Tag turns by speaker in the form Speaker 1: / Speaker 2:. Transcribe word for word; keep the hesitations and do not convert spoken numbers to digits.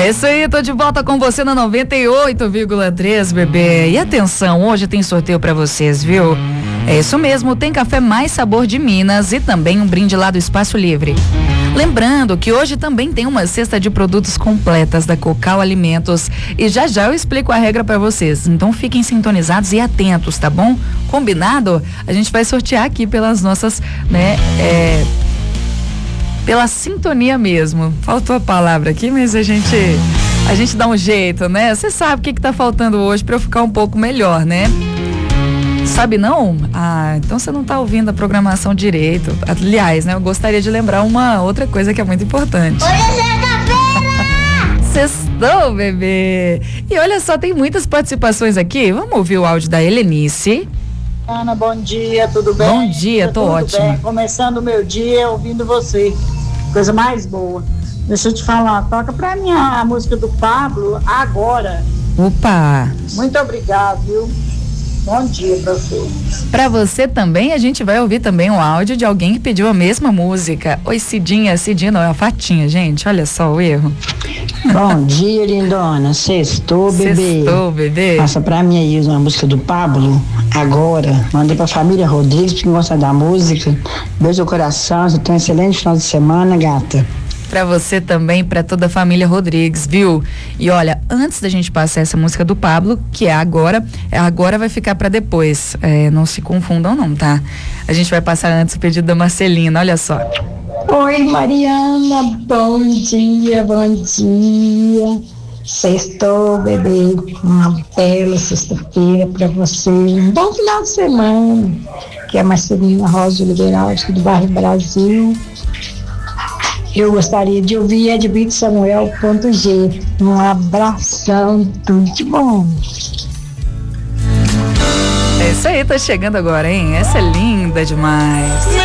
Speaker 1: É isso aí, tô de volta com você na noventa e oito vírgula três, bebê. E atenção, hoje tem sorteio pra vocês, viu? É isso mesmo, tem café mais sabor de Minas e também um brinde lá do Espaço Livre. Lembrando que hoje também tem uma cesta de produtos completas da Cocal Alimentos e já já eu explico a regra pra vocês. Então fiquem sintonizados e atentos, tá bom? Combinado? A gente vai sortear aqui pelas nossas, né, é... pela sintonia mesmo. Faltou a palavra aqui, mas a gente a gente dá um jeito, né? Você sabe o que que tá faltando hoje para eu ficar um pouco melhor, né? Sabe não? Ah, então você não tá ouvindo a programação direito. Aliás, né? Eu gostaria de lembrar uma outra coisa que é muito importante.
Speaker 2: Hoje é sexta-feira!
Speaker 1: Sextou, bebê! E olha só, tem muitas participações aqui. Vamos ouvir o áudio da Helenice.
Speaker 3: Ana, bom dia, tudo bem?
Speaker 1: Bom dia, tô
Speaker 3: tudo
Speaker 1: ótima.
Speaker 3: Bem. Começando o meu dia ouvindo você, coisa mais boa. Deixa eu te falar, toca pra mim a música do Pablo agora.
Speaker 1: Opa!
Speaker 3: Muito obrigado, viu? Bom dia pra você.
Speaker 1: Pra você também, a gente vai ouvir também um áudio de alguém que pediu a mesma música. Oi, Cidinha, Cidinha não, é a Fatinha, gente, olha só o erro.
Speaker 4: Bom dia, lindona. Sextou, bebê.
Speaker 1: Sextou, bebê.
Speaker 4: Passa pra mim aí uma música do Pablo, agora. Mandei pra família Rodrigues, porque gosta da música. Beijo no coração, você tem um excelente final de semana, gata.
Speaker 1: Pra você também, pra toda a família Rodrigues, viu? E olha, antes da gente passar essa música do Pablo, que é agora, é agora vai ficar pra depois. É, não se confundam não, tá? A gente vai passar antes o pedido da Marcelina, olha só.
Speaker 5: Oi, Mariana, bom dia, bom dia. Sextou, bebê, uma bela sexta-feira pra você. Um bom final de semana. Que é a Marcelina Rosa Liberal, aqui do bairro Brasil. Eu gostaria de ouvir Edvito Samuel ponto G. Um abração, tudo de bom.
Speaker 1: É isso aí, tá chegando agora, hein? Essa é linda demais.